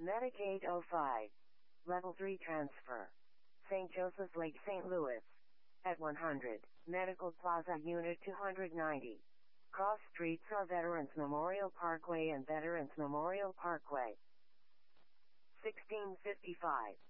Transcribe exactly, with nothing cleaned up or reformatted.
Medicaid oh five. Level three transfer. Saint Joseph's Lake, Saint Louis. At one hundred, Medical Plaza Unit two ninety. Cross streets are Veterans Memorial Parkway and Veterans Memorial Parkway. sixteen fifty-five.